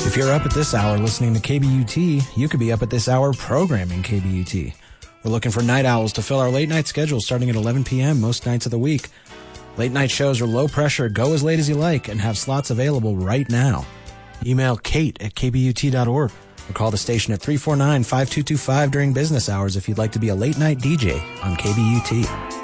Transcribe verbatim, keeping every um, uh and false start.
If you're up at this hour listening to K B U T, you could be up at this hour programming K B U T. We're looking for night owls to fill our late night schedule starting at eleven p.m. most nights of the week. Late night shows are low pressure, go as late as you like, and have slots available right now. Email Kate at k b u t dot org or call the station at three four nine, five two two five during business hours if you'd like to be a late night D J on K B U T.